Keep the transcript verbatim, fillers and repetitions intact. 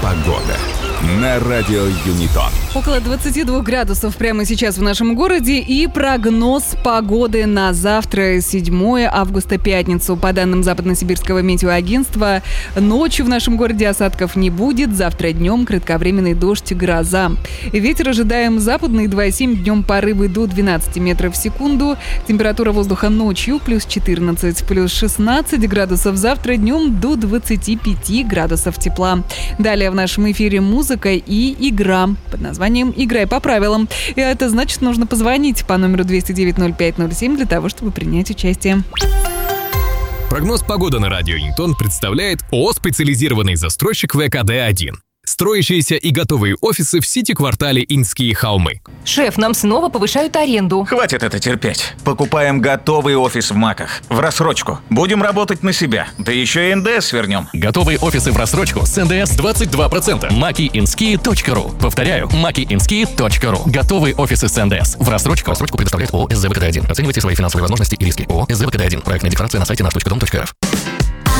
Погода на радио Юнитон. Около двадцати двух градусов прямо сейчас в нашем городе и прогноз погоды на завтра, седьмое августа, пятницу. По данным Западно-Сибирского метеоагентства, ночью в нашем городе осадков не будет, завтра днем кратковременный дождь, гроза. Ветер ожидаем западный, два и семь, днем порывы до двенадцати метров в секунду. Температура воздуха ночью плюс четырнадцать, плюс шестнадцать градусов, завтра днем до двадцати пяти градусов тепла. Далее в нашем эфире музыка и игра под названием «Играй по правилам». И это значит, нужно позвонить по номеру двести девять ноль пять ноль семь для того, чтобы принять участие. Прогноз погоды на радио Юнитон представляет ООО «Специализированный застройщик вэ ка дэ один». Строящиеся и готовые офисы в сити-квартале Инские холмы. Шеф, нам снова повышают аренду. Хватит это терпеть. Покупаем готовый офис в МАКах. В рассрочку. Будем работать на себя. Да еще и эн дэ эс вернем. Готовые офисы в рассрочку с эн дэ эс двадцать два процента. маки инские точка ру. Повторяю, маки инские точка ру. Готовые офисы с эн дэ эс в рассрочку. Рассрочку предоставляет ООО «эс зэ вэ ка дэ один». Оценивайте свои финансовые возможности и риски. ООО «эс зэ вэ ка дэ один». Проектная декларация на сайте наш точка дом точка эр эф.